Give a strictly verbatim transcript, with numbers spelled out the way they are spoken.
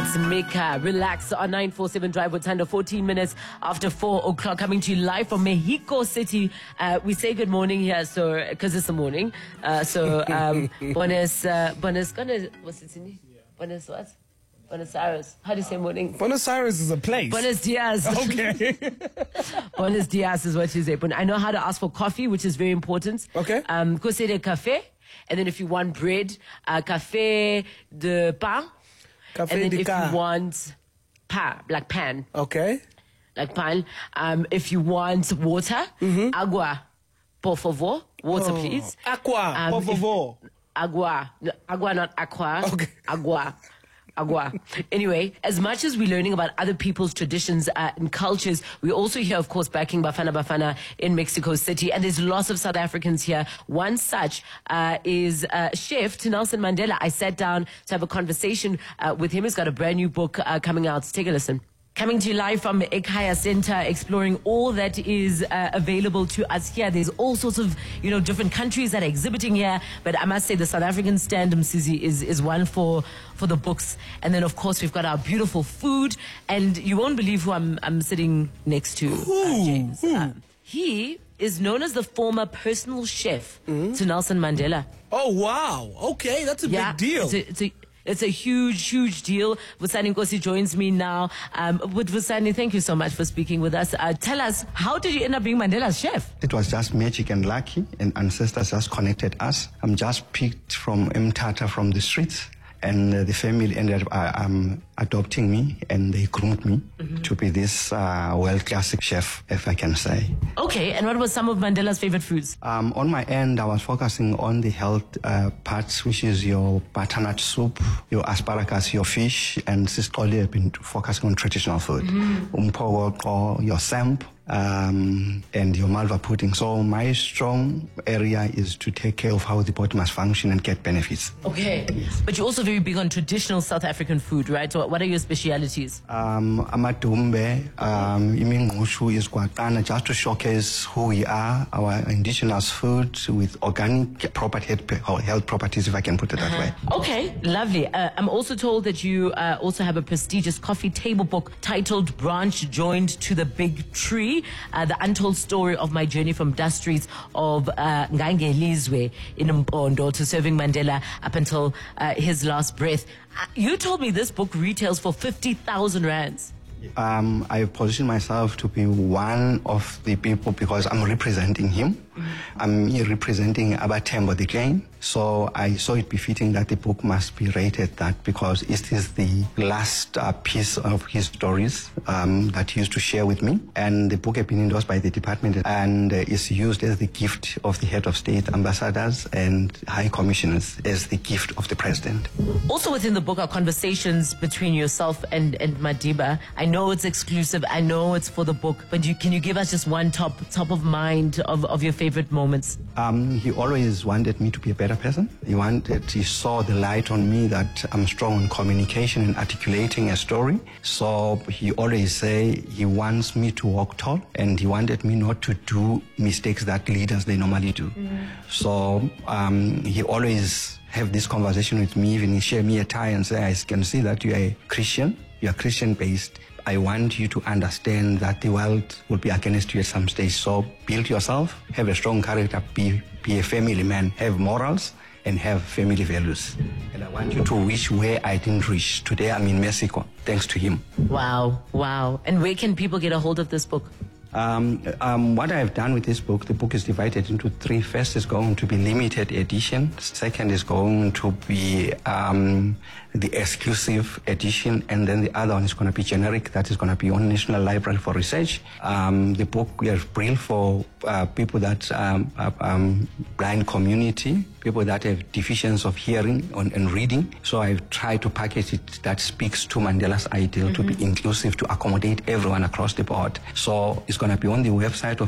It's Mika. Relax on nine four seven Drive with Tando, fourteen minutes after four o'clock, coming to you live from Mexico City. Uh, we say good morning here, so because it's the morning. Uh, so, um, buenos, uh, buenos, what's it in? Buenos what? Buenos Aires. How do you say morning? Buenos Aires is a place. Buenos dias. Okay. Buenos dias is what you say. But I know how to ask for coffee, which is very important. Okay. Um, café de café. And then if you want bread, uh, café de pain. Café and then de if ca. you want pa, like pan. Okay. Like pan. Um, if you want water, mm-hmm. agua, por favor. Water, oh. please. Aqua, um, por favor. If, agua. No, agua, not aqua. Okay. Agua. Agua. Anyway, as much as we're learning about other people's traditions uh, and cultures, we also hear, of course, backing Bafana Bafana in Mexico City. And there's lots of South Africans here. One such uh, is uh, Chef Nelson Mandela. I sat down to have a conversation uh, with him. He's got a brand new book uh, coming out. Take a listen. Coming to you live from Ekhaya Center, exploring all that is uh, available to us here. There's all sorts of, you know, different countries that are exhibiting here. But I must say the South African stand, Msizi, is, is one for, for the books. And then, of course, we've got our beautiful food. And you won't believe who I'm, I'm sitting next to, uh, James. Uh, he is known as the former personal chef mm-hmm. to Nelson Mandela. Oh, wow. Okay, that's a yeah, big deal. It's a, it's a, It's a huge, huge deal. Vusani Nkosi joins me now. Um, with Vusani, thank you so much for speaking with us. Uh, tell us, how did you end up being Mandela's chef? It was just magic and lucky, and ancestors just connected us. I'm just picked from Mtata from the streets, and uh, the family ended up uh, um, adopting me, and they groomed me mm-hmm. to be this uh, world-class chef, if I can say. Okay, and what were some of Mandela's favorite foods? Um, on my end, I was focusing on the health uh, parts, which is your butternut soup, your asparagus, your fish, and Siskoli, I've been focusing on traditional food. Mm-hmm. Umpogo, your samp, um, and your malva pudding. So my strong area is to take care of how the body must function and get benefits. Okay, but you're also very big on traditional South African food, right? So what are your specialities? Um, amadumbe, um, imingushu is guatana, just to showcase who we are, our indigenous food with organic property, health properties, if I can put it that uh-huh. way. Okay, lovely. Uh, I'm also told that you uh, also have a prestigious coffee table book titled Branch Joined to the Big Tree, uh, the untold story of my journey from dust streets of uh, Ngange Lizwe in Mpondo to serving Mandela up until uh, his last breath. Uh, you told me this book retails for fifty thousand rands. Um, I position myself to be one of the people because I'm representing him. Mm-hmm. I'm representing Abatembo the Jane. So I saw it befitting that the book must be rated that because it is the last uh, piece of his stories um, that he used to share with me. And the book has been endorsed by the department and uh, is used as the gift of the head of state, ambassadors and high commissioners as the gift of the president. Also within the book are conversations between yourself and, and Madiba. I know it's exclusive. I know it's for the book. But you, can you give us just one top top of mind of, of your favorite moments? Um, he always wanted me to be a better person. He wanted, he saw the light on me that I'm strong in communication and articulating a story. So he always say he wants me to walk tall and he wanted me not to do mistakes that leaders they normally do. Mm. So um, he always have this conversation with me, even he share me a tie and say, I can see that you are a Christian, you are Christian based. I want you to understand that the world will be against you at some stage. So build yourself, have a strong character, be, be a family man, have morals, and have family values. And I want you to reach where I didn't reach. Today I'm in Mexico, thanks to him. Wow, wow. And where can people get a hold of this book? Um, um, what I've done with this book, the book is divided into three. First is going to be limited edition. Second is going to be um, the exclusive edition. And then the other one is going to be generic. That is going to be on National Library for Research. Um, the book is brilliant for uh, people that um, are um, blind community, people that have deficiency of hearing and, and reading. So I've tried to package it that speaks to Mandela's ideal mm-hmm. to be inclusive, to accommodate everyone across the board. So it's going to be on the website of